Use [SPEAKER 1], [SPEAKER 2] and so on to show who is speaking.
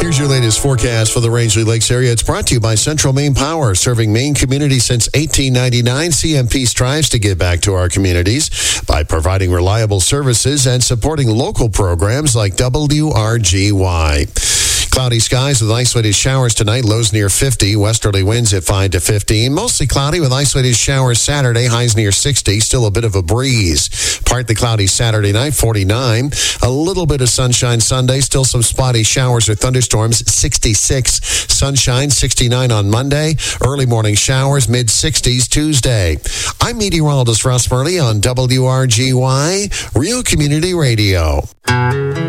[SPEAKER 1] Here's your latest forecast for the Rangeley Lakes area. It's brought to you by Central Maine Power, serving Maine communities since 1899. CMP strives to give back to our communities by providing reliable services and supporting local programs like WRGY. Cloudy skies with isolated showers tonight, lows near 50. Westerly winds at 5 to 15. Mostly cloudy with isolated showers Saturday, highs near 60. Still a bit of a breeze. Partly cloudy Saturday night, 49. A little bit of sunshine Sunday. Still some spotty showers or thunderstorms, 66. Sunshine, 69 on Monday. Early morning showers, mid-60s Tuesday. I'm meteorologist Russ Murley on WRGY, Real Community Radio.